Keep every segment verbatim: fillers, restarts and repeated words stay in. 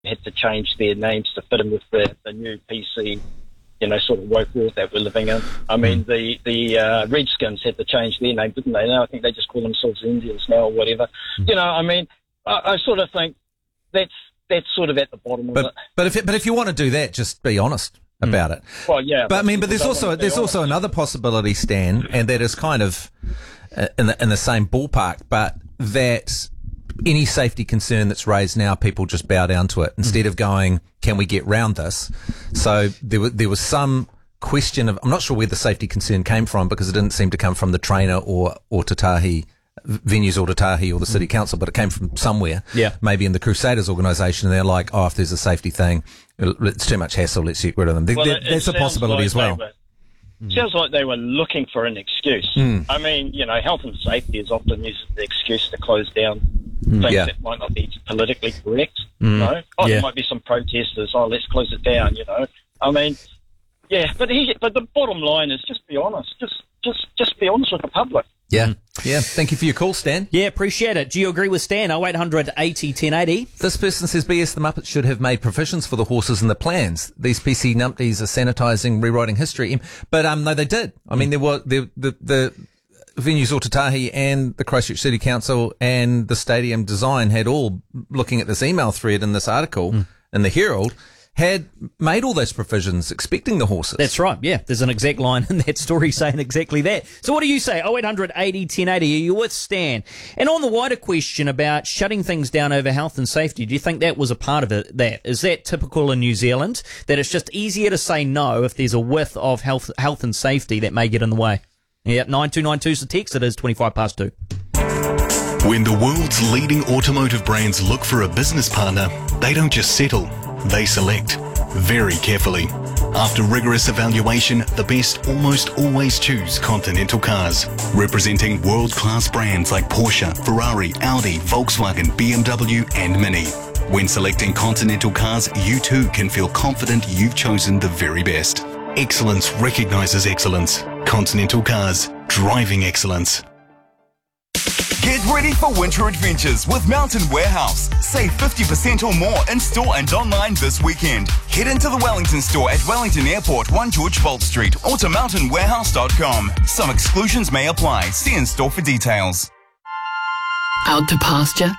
had to change their names to fit in with the, the new P C, you know, sort of woke world that we're living in. I mean, the the uh, Redskins had to change their name, didn't they? Now I think they just call themselves Indians now or whatever. You know, I mean, I, I sort of think that's that's sort of at the bottom of but, it. But if it, but if you want to do that, just be honest about it. Well, yeah. But I mean, but there's also there's honest. also another possibility, Stan, and that is kind of uh, in the in the same ballpark, but that any safety concern that's raised now, people just bow down to it instead of going, can we get round this? So there was there was some question of, I'm not sure where the safety concern came from because it didn't seem to come from the trainer or or Tatahi Venues or Tatahi or the city council, but it came from somewhere. Yeah. Maybe in the Crusaders organisation, and they're like, oh, if there's a safety thing, it's too much hassle, let's get rid of them. Well, there, it, that's it a possibility like as well. Were, mm. Sounds like they were looking for an excuse. Mm. I mean, you know, health and safety is often used as the excuse to close down mm. things yeah. that might not be politically correct. Mm. You know, oh, yeah. there might be some protesters. Oh, let's close it down. You know, I mean, yeah, but he, but the bottom line is just be honest. Just, just, just be honest with the public. Yeah, yeah. Thank you for your call, Stan. Yeah, appreciate it. Do you agree with Stan? oh eight hundred eighty ten eighty. This person says B S the Muppets should have made provisions for the horses in the plans. These P C numpties are sanitising, rewriting history. But um, no, they did. I mean, there were the the, the Venues Otatahi and the Christchurch City Council and the stadium design had all, looking at this email thread in this article mm. in the Herald, had made all those provisions expecting the horses. That's right, yeah. There's an exact line in that story saying exactly that. So what do you say? oh eight hundred eighty ten eighty. Are you with Stan? And on the wider question about shutting things down over health and safety, do you think that was a part of it? That is that typical in New Zealand? That it's just easier to say no if there's a whiff of health health and safety that may get in the way? Yeah, nine two nine two is the text. It is twenty-five past two. When the world's leading automotive brands look for a business partner, they don't just settle. They select very carefully. After rigorous evaluation, the best almost always choose Continental Cars, representing world-class brands like Porsche, Ferrari, Audi, Volkswagen, B M W and Mini. When selecting Continental Cars, you too can feel confident you've chosen the very best. Excellence recognises excellence. Continental Cars, driving excellence. Get ready for winter adventures with Mountain Warehouse. Save fifty percent or more in store and online this weekend. Head into the Wellington store at Wellington Airport, one George Bolt Street, or to mountain warehouse dot com. Some exclusions may apply. See in store for details. Out to pasture?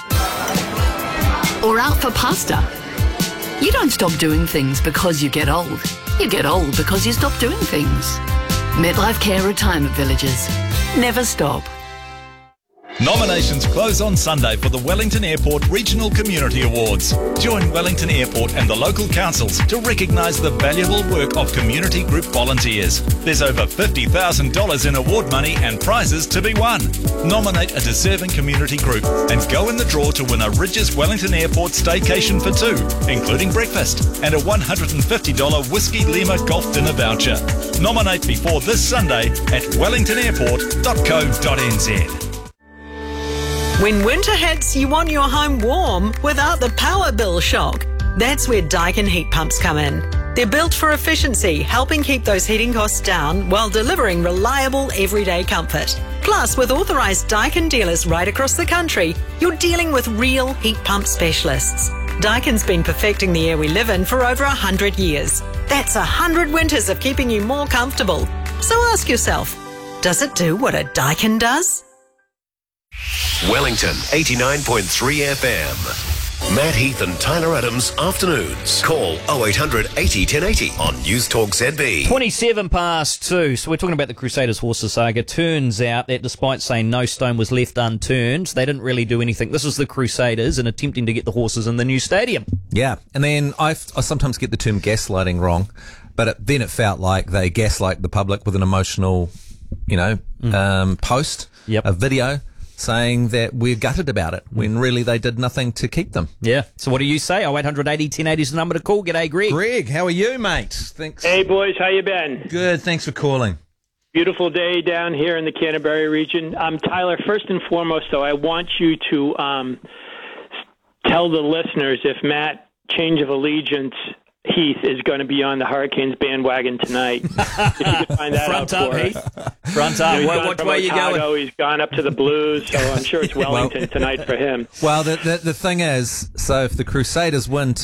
Or out for pasta? You don't stop doing things because you get old. You get old because you stop doing things. MetLife Care Retirement Villages. Never stop. Nominations close on Sunday for the Wellington Airport Regional Community Awards. Join Wellington Airport and the local councils to recognise the valuable work of community group volunteers. There's over fifty thousand dollars in award money and prizes to be won. Nominate a deserving community group and go in the draw to win a Ridges Wellington Airport staycation for two, including breakfast, and a one hundred fifty dollars Whiskey Lima golf dinner voucher. Nominate before this Sunday at wellington airport dot co dot n z. When winter hits, you want your home warm without the power bill shock. That's where Daikin heat pumps come in. They're built for efficiency, helping keep those heating costs down while delivering reliable everyday comfort. Plus, with authorised Daikin dealers right across the country, you're dealing with real heat pump specialists. Daikin's been perfecting the air we live in for over one hundred years. That's one hundred winters of keeping you more comfortable. So ask yourself, does it do what a Daikin does? Wellington eighty-nine point three F M. Matt Heath and Tyler Adams afternoons. Call oh eight hundred eighty ten eighty on News Talk Z B. twenty-seven past two. So we're talking about the Crusaders horses saga. Turns out that despite saying no stone was left unturned, they didn't really do anything. This is the Crusaders and attempting to get the horses in the new stadium. Yeah, and then I, I sometimes get the term gaslighting wrong, but it, then it felt like they gaslight the public with an emotional, you know, mm. um, post, yep. a video, saying that we're gutted about it, when really they did nothing to keep them. Yeah. So what do you say? oh eight hundred eighty ten eighty is the number to call. G'day, Greg. Greg, how are you, mate? Thanks. Hey, boys. How you been? Good. Thanks for calling. Beautiful day down here in the Canterbury region. Um, Tyler, first and foremost, though, I want you to um, tell the listeners if Matt, change of allegiance, Heath is going to be on the Hurricanes bandwagon tonight. If you could find that Front out up, for Heath. us. Front up. He's What, gone what from way are you Otago, going? He's gone up to the Blues, so I'm sure it's Wellington tonight for him. Well, the, the the thing is, so if the Crusaders win